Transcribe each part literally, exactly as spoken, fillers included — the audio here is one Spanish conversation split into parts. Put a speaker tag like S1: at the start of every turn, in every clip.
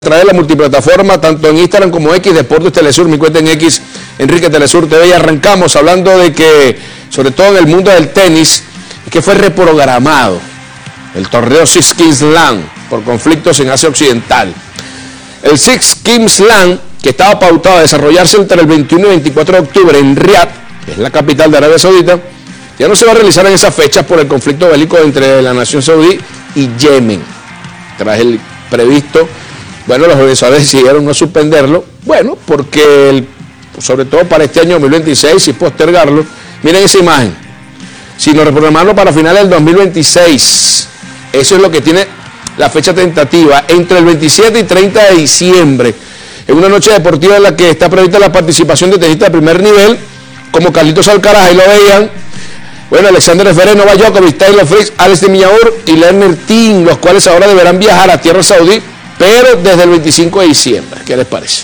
S1: Trae la multiplataforma tanto en Instagram como X, Deportes Telesur, mi cuenta en X, Enrique Telesur T V, y arrancamos hablando de que, sobre todo en el mundo del tenis, que fue reprogramado el torneo Six Kings Slam por conflictos en Asia Occidental. El Six Kings Slam, que estaba pautado a desarrollarse entre el veintiuno y veinticuatro de octubre en Riad, que es la capital de Arabia Saudita, ya no se va a realizar en esas fechas por el conflicto bélico entre la nación saudí y Yemen. Tras el previsto, bueno, los organizadores decidieron no suspenderlo, bueno, porque el, sobre todo para este año dos mil veintiséis y postergarlo. Miren esa imagen, sino reprogramarlo para finales del dos mil veintiséis. Eso es lo que tiene la fecha tentativa, entre el veintisiete y treinta de diciembre, en una noche deportiva en la que está prevista la participación de tenistas de primer nivel, como Carlitos Alcaraz, ahí lo veían, bueno, Alexander Zverev, Novak Djokovic, Taylor Fritz, Alex de Minaur y Lerner Ting, los cuales ahora deberán viajar a tierra saudí, pero desde el veinticinco de diciembre. ¿Qué les parece?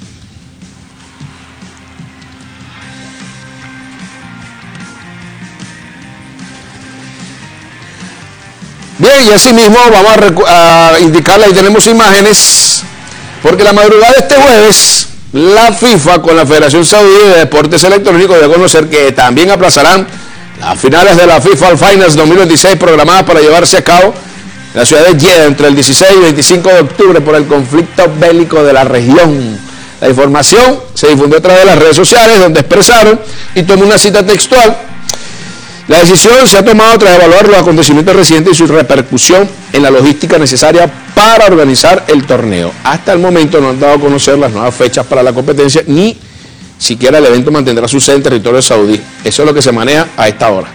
S1: Bien, y así mismo vamos a, a indicarle, ahí tenemos imágenes, porque la madrugada de este jueves, la FIFA con la Federación Saudí de Deportes Electrónicos dio a conocer que también aplazarán las finales de la FIFA Finals dos mil veintiséis programadas para llevarse a cabo en la ciudad de Jeddah entre el dieciséis y veinticinco de octubre por el conflicto bélico de la región. La información se difundió a través de las redes sociales, donde expresaron, y tomó una cita textual: la decisión se ha tomado tras evaluar los acontecimientos recientes y su repercusión en la logística necesaria para organizar el torneo. Hasta el momento no han dado a conocer las nuevas fechas para la competencia, ni siquiera el evento mantendrá su sede en territorio saudí. Eso es lo que se maneja a esta hora.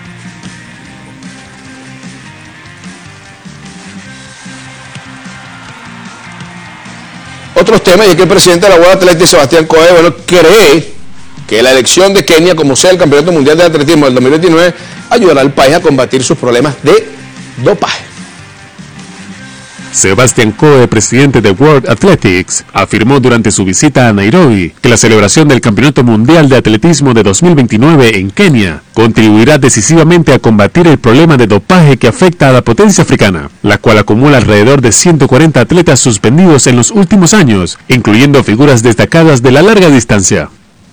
S1: Otros temas, y es que el presidente de la World Athletics, Sebastián Coe, bueno, cree que la elección de Kenia como sea el Campeonato Mundial de Atletismo del dos mil veintinueve ayudará al país a combatir sus problemas de dopaje.
S2: Sebastián Coe, presidente de World Athletics, afirmó durante su visita a Nairobi que la celebración del Campeonato Mundial de Atletismo de dos mil veintinueve en Kenia contribuirá decisivamente a combatir el problema de dopaje que afecta a la potencia africana, la cual acumula alrededor de ciento cuarenta atletas suspendidos en los últimos años, incluyendo figuras destacadas de la larga distancia.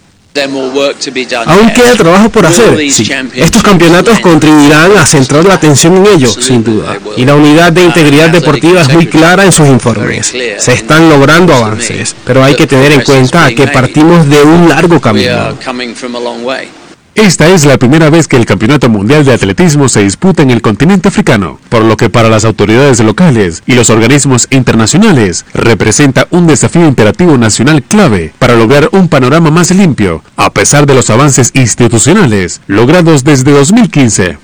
S3: Aún queda trabajo por hacer. Sí. Estos campeonatos contribuirán a centrar la atención en ello, sin duda. Y la unidad de integridad deportiva es muy clara en sus informes. Se están logrando avances, pero hay que tener en cuenta que partimos de un largo camino.
S2: Esta es la primera vez que el Campeonato Mundial de Atletismo se disputa en el continente africano, por lo que para las autoridades locales y los organismos internacionales representa un desafío imperativo nacional clave para lograr un panorama más limpio, a pesar de los avances institucionales logrados desde dos mil quince.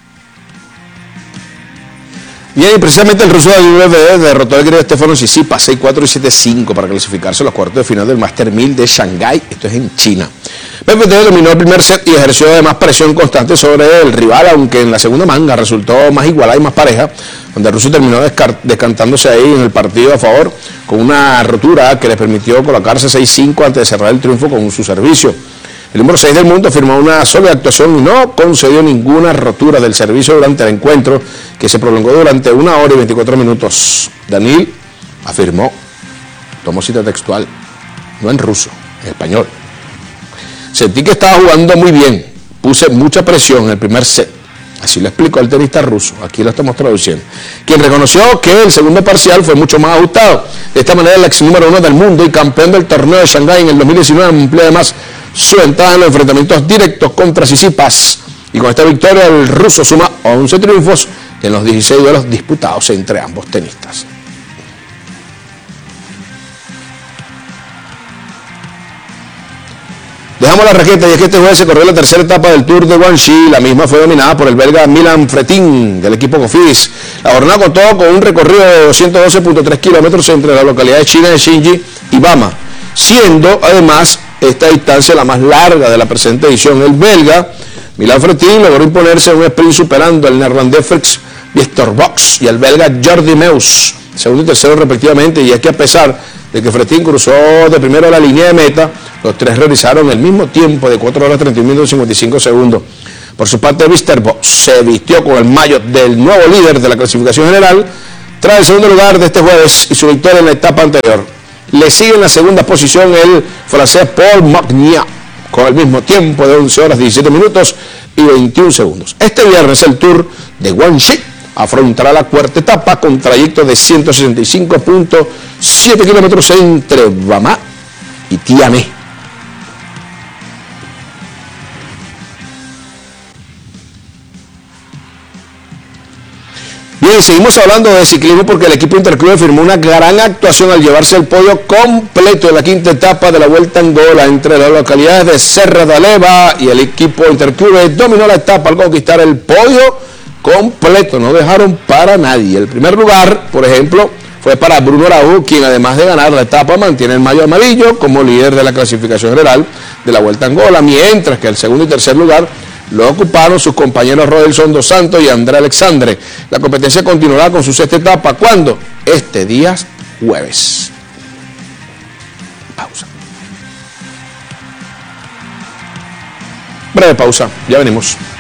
S1: Bien, y precisamente el ruso de U V D derrotó al griego Stefano Tsitsipas seis cuatro y siete cinco para clasificarse a los cuartos de final del Master mil de Shanghái. Esto es en China. P P T dominó el primer set y ejerció además presión constante sobre el rival, aunque en la segunda manga resultó más igualada y más pareja, donde el ruso terminó descantándose ahí en el partido a favor con una rotura que le permitió colocarse seis cinco antes de cerrar el triunfo con su servicio. El número seis del mundo firmó una sólida actuación y no concedió ninguna rotura del servicio durante el encuentro, que se prolongó durante una hora y veinticuatro minutos. Daniil afirmó, tomó cita textual, no en ruso, en español: sentí que estaba jugando muy bien, puse mucha presión en el primer set. Así lo explicó el tenista ruso, aquí lo estamos traduciendo, quien reconoció que el segundo parcial fue mucho más ajustado. De esta manera, el ex número uno del mundo y campeón del torneo de Shanghái en el dos mil diecinueve amplió además su ventaja en los enfrentamientos directos contra Tsitsipas, y con esta victoria el ruso suma once triunfos en los dieciséis duelos disputados entre ambos tenistas. Dejamos la raqueta, y es que este jueves se corrió la tercera etapa del Tour de Guangxi. La misma fue dominada por el belga Milan Fretin del equipo Cofidis. La jornada contó con un recorrido de doscientos doce punto tres kilómetros entre la localidad de China de Xinji y Bama, siendo además esta distancia la más larga de la presente edición. El belga Milan Fretin logró imponerse en un sprint superando al neerlandés Frits Wiesterbox y al belga Jordi Meus, segundo y tercero respectivamente, y es que a pesar de que Fretin cruzó de primero la línea de meta, los tres realizaron el mismo tiempo de cuatro horas treinta y un minutos cincuenta y cinco segundos. Por su parte, Wiesterbox se vistió con el maillot del nuevo líder de la clasificación general Tras el segundo lugar de este jueves y su victoria en la etapa anterior, le sigue en la segunda posición el francés Paul Magnier, con el mismo tiempo de once horas, diecisiete minutos y veintiún segundos. Este viernes el Tour de Guangxi afrontará la cuarta etapa con trayecto de ciento sesenta y cinco punto siete kilómetros entre Bamá y Tiané. Bien, seguimos hablando de ciclismo porque el equipo Interclube firmó una gran actuación al llevarse el podio completo de la quinta etapa de la Vuelta a Angola entre las localidades de Serra da Leva, y el equipo Interclube dominó la etapa al conquistar el podio completo, no dejaron para nadie. El primer lugar, por ejemplo, fue para Bruno Araújo, quien además de ganar la etapa mantiene el maillot amarillo como líder de la clasificación general de la Vuelta a Angola, mientras que el segundo y tercer lugar lo ocuparon sus compañeros Rodelson dos Santos y André Alexandre. La competencia continuará con su sexta etapa, ¿cuándo? Este día jueves. Pausa. Breve pausa, ya venimos.